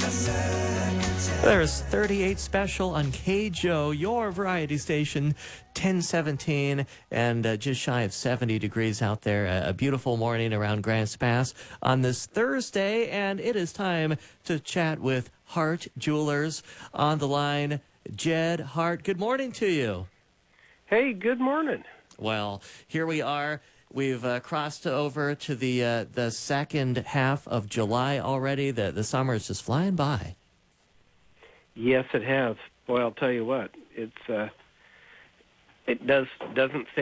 There's 38 Special on KJO, your variety station, 1017, and just shy of 70 degrees out there. A beautiful morning around Grants Pass on this Thursday, and it is time to chat with Hart Jewelers. On the line, Jed Hart. Good morning to you. Hey, good morning. Well, here we are. We've crossed over to the second half of July already. The summer is just flying by. Yes, it has. Boy, I'll tell you what. It doesn't